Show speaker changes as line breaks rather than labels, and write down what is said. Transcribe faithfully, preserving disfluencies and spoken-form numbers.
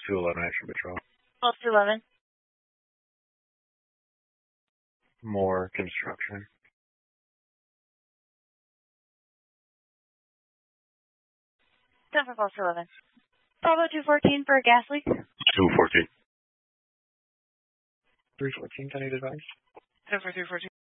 two eleven Action Patrol.
Pulse two eleven.
More construction.
ten for Pulse two eleven. Bravo two fourteen for a gas leak.
two fourteen.
three fourteen, can I advise?
ten for three fourteen.